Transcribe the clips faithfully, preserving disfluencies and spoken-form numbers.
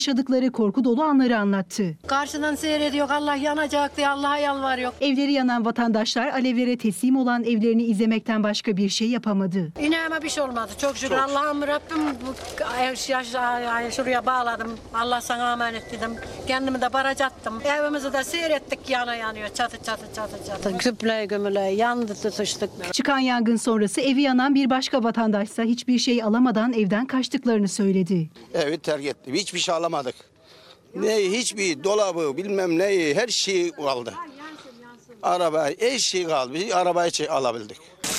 yaşadıkları korku dolu anları anlattı. Karşıdan seyrediyor, Allah yanacak diye Allah'a yalvarıyor. Evleri yanan vatandaşlar alevlere teslim olan evlerini izlemekten başka bir şey yapamadı. İnanma bir şey olmadı. Çok şükür Allah'ım Rabbim bu ev şuraya bağladım. Allah sana emanet dedim. Kendimi de baraj attım. Evimizi de seyrettik, yana yanıyor. Çatı çatı çatı çatı. Küple gömüle yandı, tutuştuk. Çıkan yangın sonrası evi yanan bir başka vatandaşsa hiçbir şey alamadan evden kaçtıklarını söyledi. Evi terk ettim. Hiçbir şey alamadık. Ne, hiçbir dolabı bilmem neyi her şey kaldı. Araba her şey kaldı. Bir arabayı alabildik.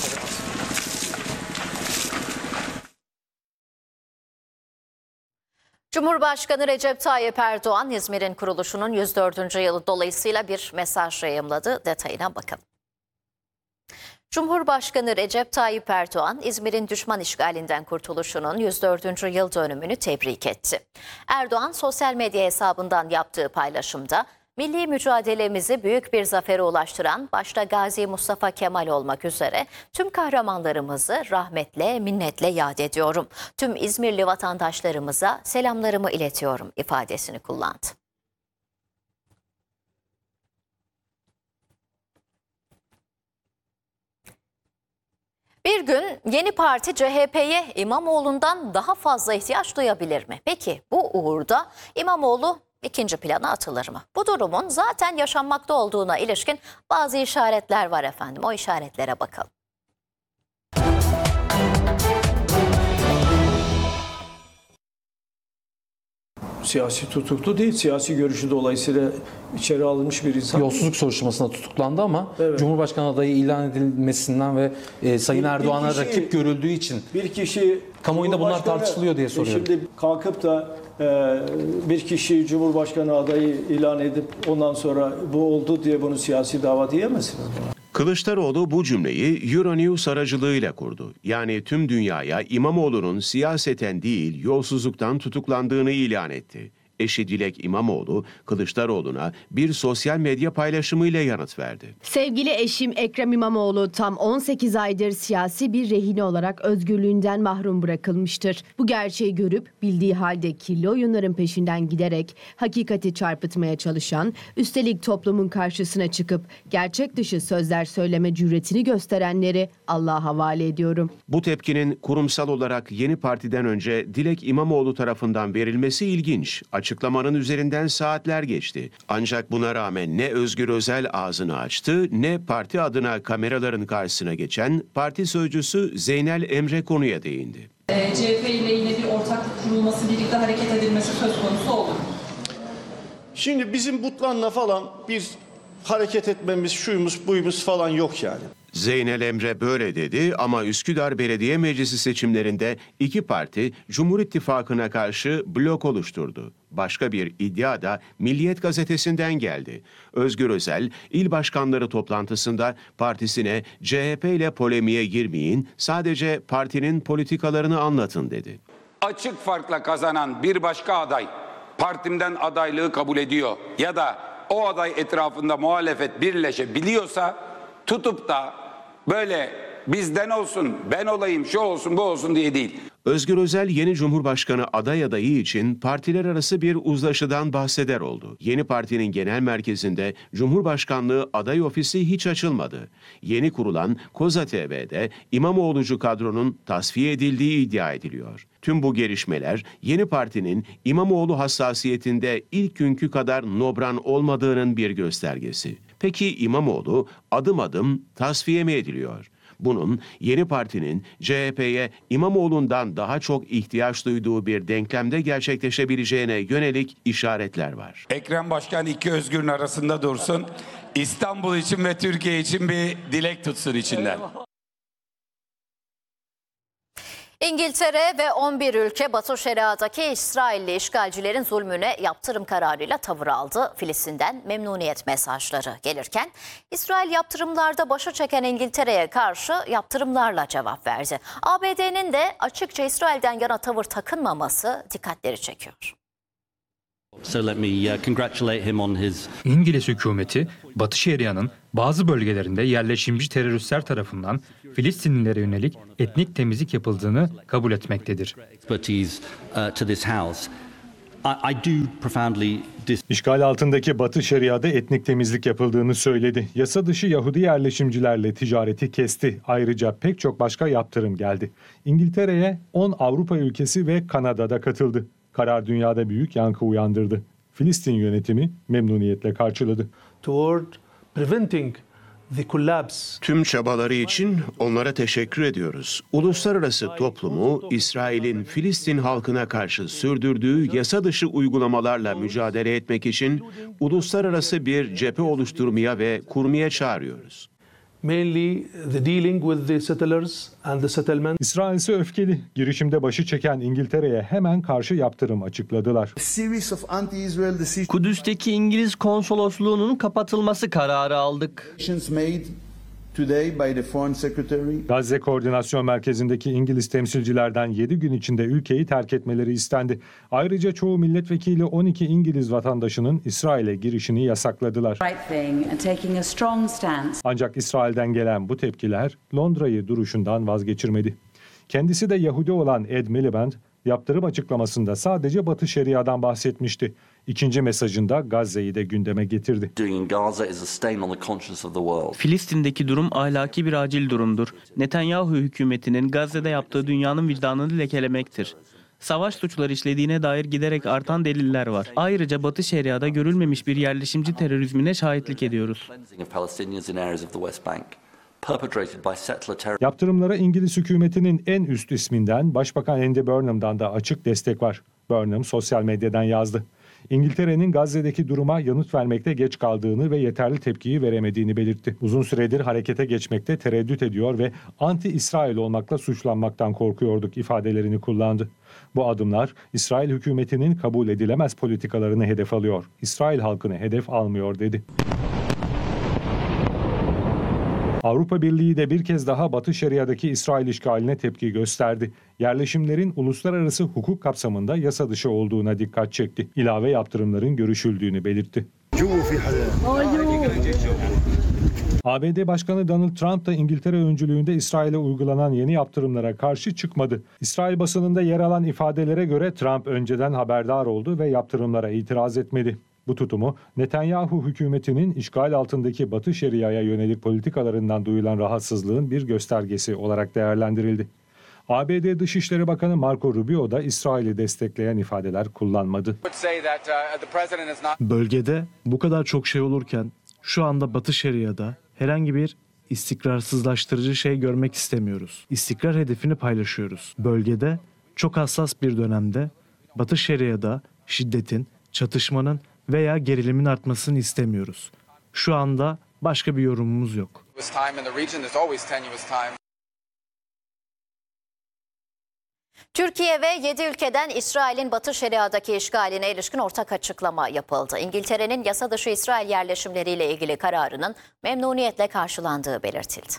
Cumhurbaşkanı Recep Tayyip Erdoğan İzmir'in kuruluşunun yüz dördüncü yılı dolayısıyla bir mesaj yayımladı. Detayına bakalım. Cumhurbaşkanı Recep Tayyip Erdoğan, İzmir'in düşman işgalinden kurtuluşunun yüz dördüncü yıl dönümünü tebrik etti. Erdoğan, sosyal medya hesabından yaptığı paylaşımda, milli mücadelemizi büyük bir zafere ulaştıran başta Gazi Mustafa Kemal olmak üzere tüm kahramanlarımızı rahmetle, minnetle yad ediyorum. Tüm İzmirli vatandaşlarımıza selamlarımı iletiyorum ifadesini kullandı. Bir gün yeni parti C H P'ye İmamoğlu'ndan daha fazla ihtiyaç duyabilir mi? Peki bu uğurda İmamoğlu ikinci plana atılır mı? Bu durumun zaten yaşanmakta olduğuna ilişkin bazı işaretler var efendim. O işaretlere bakalım. Siyasi tutuklu değil, siyasi görüşü dolayısıyla içeri alınmış bir insan. Yolsuzluk soruşturmasında tutuklandı ama evet. Cumhurbaşkanı adayı ilan edilmesinden ve e, Sayın Erdoğan'a kişi, rakip görüldüğü için bir kişi kamuoyunda bunlar tartışılıyor diye soruyorum. Şimdi kalkıp da e, bir kişi Cumhurbaşkanı adayı ilan edip ondan sonra bu oldu diye bunu siyasi dava diyemezsiniz. Kılıçdaroğlu bu cümleyi Euronews aracılığıyla kurdu. Yani tüm dünyaya İmamoğlu'nun siyaseten değil yolsuzluktan tutuklandığını ilan etti. Eşi Dilek İmamoğlu, Kılıçdaroğlu'na bir sosyal medya paylaşımıyla yanıt verdi. Sevgili eşim Ekrem İmamoğlu tam on sekiz aydır siyasi bir rehine olarak özgürlüğünden mahrum bırakılmıştır. Bu gerçeği görüp bildiği halde kirli oyunların peşinden giderek hakikati çarpıtmaya çalışan, üstelik toplumun karşısına çıkıp gerçek dışı sözler söyleme cüretini gösterenleri Allah'a havale ediyorum. Bu tepkinin kurumsal olarak yeni partiden önce Dilek İmamoğlu tarafından verilmesi ilginç. Açıklamanın üzerinden saatler geçti. Ancak buna rağmen ne Özgür Özel ağzını açtı ne parti adına kameraların karşısına geçen parti sözcüsü Zeynel Emre konuya değindi. E, C H P ile yine bir ortaklık kurulması, birlikte hareket edilmesi söz konusu olur. Şimdi bizim Butlan'la falan bir hareket etmemiz, şuyumuz buyumuz falan yok yani. Zeynel Emre böyle dedi ama Üsküdar Belediye Meclisi seçimlerinde iki parti Cumhur İttifakı'na karşı blok oluşturdu. Başka bir iddia da Milliyet gazetesinden geldi. Özgür Özel, il başkanları toplantısında partisine C H P ile polemiğe girmeyin, sadece partinin politikalarını anlatın dedi. Açık farkla kazanan bir başka aday partimden adaylığı kabul ediyor ya da o aday etrafında muhalefet birleşebiliyorsa tutup da böyle bizden olsun, ben olayım, şu olsun, bu olsun diye değil. Özgür Özel yeni Cumhurbaşkanı aday adayı için partiler arası bir uzlaşıdan bahseder oldu. Yeni partinin genel merkezinde Cumhurbaşkanlığı aday ofisi hiç açılmadı. Yeni kurulan Koza T V'de İmamoğlu'cu kadronun tasfiye edildiği iddia ediliyor. Tüm bu gelişmeler yeni partinin İmamoğlu hassasiyetinde ilk günkü kadar nobran olmadığının bir göstergesi. Peki İmamoğlu adım adım tasfiye mi ediliyor? Bunun yeni partinin C H P'ye İmamoğlu'ndan daha çok ihtiyaç duyduğu bir denklemde gerçekleşebileceğine yönelik işaretler var. Ekrem Başkan iki özgürün arasında dursun. İstanbul için ve Türkiye için bir dilek tutsun içinden. İngiltere ve on bir ülke Batı Şeria'daki İsrailli işgalcilerin zulmüne yaptırım kararıyla tavır aldı. Filistin'den memnuniyet mesajları gelirken İsrail yaptırımlarda başı çeken İngiltere'ye karşı yaptırımlarla cevap verdi. A B D'nin de açıkça İsrail'den yana tavır takınmaması dikkatleri çekiyor. So let me uh, congratulate him on his... İngiliz hükümeti Batı Şeria'nın bazı bölgelerinde yerleşimci teröristler tarafından Filistinlilere yönelik etnik temizlik yapıldığını kabul etmektedir. I, I do profoundly dis- İşgal altındaki Batı Şeria'da etnik temizlik yapıldığını söyledi. Yasa dışı Yahudi yerleşimcilerle ticareti kesti. Ayrıca pek çok başka yaptırım geldi. İngiltere'ye on Avrupa ülkesi ve Kanada'da katıldı. Karar dünyada büyük yankı uyandırdı. Filistin yönetimi memnuniyetle karşıladı. Toward preventing the collapse. Tüm çabaları için onlara teşekkür ediyoruz. Uluslararası toplumu İsrail'in Filistin halkına karşı sürdürdüğü yasa dışı uygulamalarla mücadele etmek için uluslararası bir cephe oluşturmaya ve kurmaya çağırıyoruz. Mainly the dealing with the settlers and the settlement. İsrail ise öfkeli. Girişimde başı çeken İngiltere'ye hemen karşı yaptırım açıkladılar. Kudüs'teki İngiliz konsolosluğunun kapatılması kararı aldık. Gazze Koordinasyon Merkezi'ndeki İngiliz temsilcilerden yedi gün içinde ülkeyi terk etmeleri istendi. Ayrıca çoğu milletvekili on iki İngiliz vatandaşının İsrail'e girişini yasakladılar. Ancak İsrail'den gelen bu tepkiler Londra'yı duruşundan vazgeçirmedi. Kendisi de Yahudi olan Ed Miliband, yaptırım açıklamasında sadece Batı Şeria'dan bahsetmişti. İkinci mesajında Gazze'yi de gündeme getirdi. Filistin'deki durum ahlaki bir acil durumdur. Netanyahu hükümetinin Gazze'de yaptığı dünyanın vicdanını lekelemektir. Savaş suçları işlediğine dair giderek artan deliller var. Ayrıca Batı Şeria'da görülmemiş bir yerleşimci terörizmine şahitlik ediyoruz. Yaptırımlara İngiliz hükümetinin en üst isminden Başbakan Andy Burnham'dan da açık destek var. Burnham sosyal medyadan yazdı. İngiltere'nin Gazze'deki duruma yanıt vermekte geç kaldığını ve yeterli tepkiyi veremediğini belirtti. Uzun süredir harekete geçmekte tereddüt ediyor ve anti-İsrail olmakla suçlanmaktan korkuyorduk ifadelerini kullandı. Bu adımlar İsrail hükümetinin kabul edilemez politikalarını hedef alıyor. İsrail halkını hedef almıyor dedi. Avrupa Birliği de bir kez daha Batı Şeria'daki İsrail işgaline tepki gösterdi. Yerleşimlerin uluslararası hukuk kapsamında yasa dışı olduğuna dikkat çekti. İlave yaptırımların görüşüldüğünü belirtti. A B D Başkanı Donald Trump da İngiltere öncülüğünde İsrail'e uygulanan yeni yaptırımlara karşı çıkmadı. İsrail basınında yer alan ifadelere göre Trump önceden haberdar oldu ve yaptırımlara itiraz etmedi. Bu tutumu Netanyahu hükümetinin işgal altındaki Batı Şeria'ya yönelik politikalarından duyulan rahatsızlığın bir göstergesi olarak değerlendirildi. A B D Dışişleri Bakanı Marco Rubio da İsrail'i destekleyen ifadeler kullanmadı. Bölgede bu kadar çok şey olurken şu anda Batı Şeria'da herhangi bir istikrarsızlaştırıcı şey görmek istemiyoruz. İstikrar hedefini paylaşıyoruz. Bölgede çok hassas bir dönemde Batı Şeria'da şiddetin, çatışmanın veya gerilimin artmasını istemiyoruz. Şu anda başka bir yorumumuz yok. Türkiye ve yedi ülkeden İsrail'in Batı Şeria'daki işgaline ilişkin ortak açıklama yapıldı. İngiltere'nin yasa dışı İsrail yerleşimleriyle ilgili kararının memnuniyetle karşılandığı belirtildi.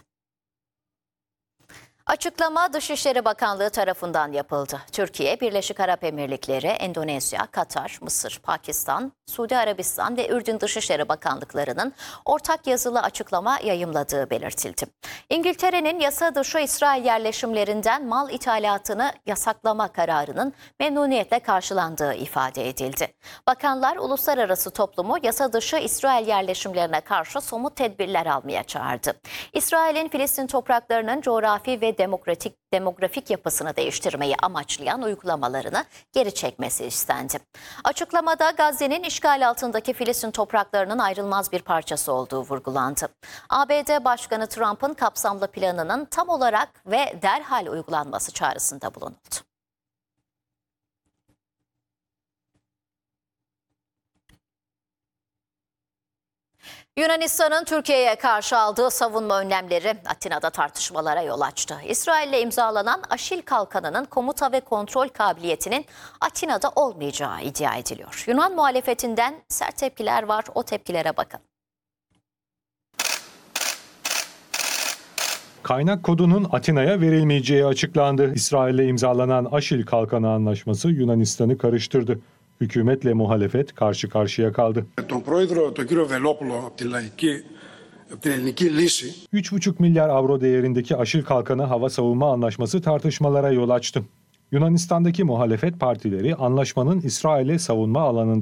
Açıklama Dışişleri Bakanlığı tarafından yapıldı. Türkiye, Birleşik Arap Emirlikleri, Endonezya, Katar, Mısır, Pakistan, Suudi Arabistan ve Ürdün Dışişleri Bakanlıklarının ortak yazılı açıklama yayımladığı belirtildi. İngiltere'nin yasa dışı İsrail yerleşimlerinden mal ithalatını yasaklama kararının memnuniyetle karşılandığı ifade edildi. Bakanlar uluslararası toplumu yasa dışı İsrail yerleşimlerine karşı somut tedbirler almaya çağırdı. İsrail'in Filistin topraklarının coğrafi ve demokratik demografik yapısını değiştirmeyi amaçlayan uygulamalarını geri çekmesi istendi. Açıklamada Gazze'nin işgal altındaki Filistin topraklarının ayrılmaz bir parçası olduğu vurgulandı. A B D Başkanı Trump'ın kapsamlı planının tam olarak ve derhal uygulanması çağrısında bulunuldu. Yunanistan'ın Türkiye'ye karşı aldığı savunma önlemleri Atina'da tartışmalara yol açtı. İsrail'le imzalanan Aşil Kalkanı'nın komuta ve kontrol kabiliyetinin Atina'da olmayacağı iddia ediliyor. Yunan muhalefetinden sert tepkiler var, o tepkilere bakın. Kaynak kodunun Atina'ya verilmeyeceği açıklandı. İsrail'le imzalanan Aşil Kalkanı anlaşması Yunanistan'ı karıştırdı. Hükümetle muhalefet karşı karşıya kaldı. üç buçuk milyar avro değerindeki Aşil Kalkanı hava savunma anlaşması tartışmalara yol açtı. Yunanistan'daki muhalefet partileri anlaşmanın İsrail'e savunma alanında